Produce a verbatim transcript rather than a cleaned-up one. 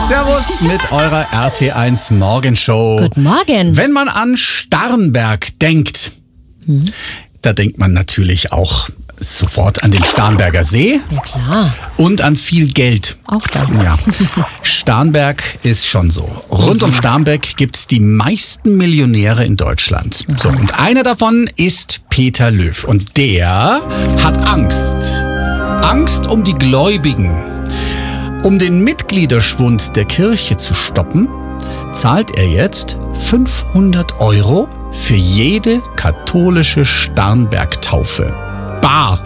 Servus mit eurer R T eins Morgenshow. Guten Morgen. Wenn man an Starnberg denkt, hm. da denkt man natürlich auch sofort an den Starnberger See. Ja, klar. Und an viel Geld. Auch das. Ja. Starnberg ist schon so. Rund um Starnberg gibt es die meisten Millionäre in Deutschland. So, und einer davon ist Peter Löw. Und der hat Angst. Angst um die Gläubigen. Um den Mitgliederschwund der Kirche zu stoppen, zahlt er jetzt fünfhundert Euro für jede katholische Starnberg-Taufe. Bar.